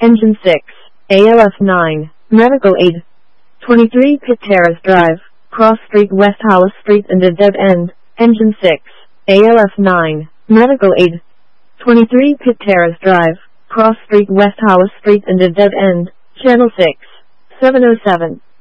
Engine 6, ALF 9, Medical Aid. 23 Pitt Terrace Drive, Cross Street, West Hollis Street and a dead end. Engine 6, ALF 9, Medical Aid. 23 Pitt Terrace Drive, Cross Street, West Hollis Street and a dead end. Channel 6, 707.